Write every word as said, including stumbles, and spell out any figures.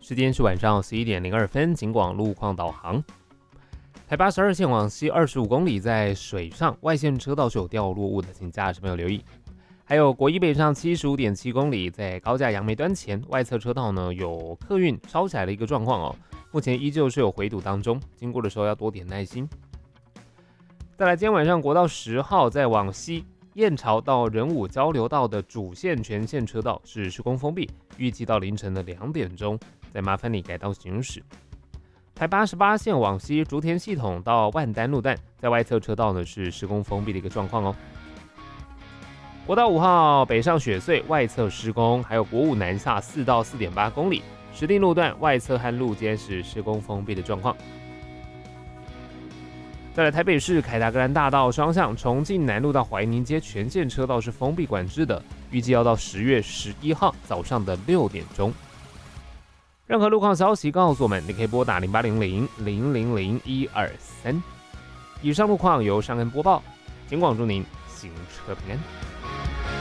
时间是晚上十一点零二分，警广路况导航。台八十二线往西二十五公里，在水上外线车道是有掉落物的，请驾驶朋友留意。还有国一北上七十五点七公里，在高架杨梅端前外侧车道呢有客运烧起来的一个状况哦，目前依旧是有回堵当中，经过的时候要多点耐心。再来，今天晚上国道十号在往西燕巢到仁武交流道的主线全线车道是施工封闭，预计到凌晨的两点钟，再麻烦你改道行驶。台八十八线往西竹田系统到万丹路段，在外侧车道呢是施工封闭的一个状况哦。国道五号北上雪隧外侧施工，还有国五南下四到四点八公里，石碇路段外侧和路肩是施工封闭的状况。再来，台北市凯达格兰大道双向重庆南路到怀宁街全线车道是封闭管制的，预计要到十月十一号早上的六点钟。任何路况消息告诉我们，你可以拨打零八零零零零零一二三。以上路况由尚恩播报，警广祝您行车平安。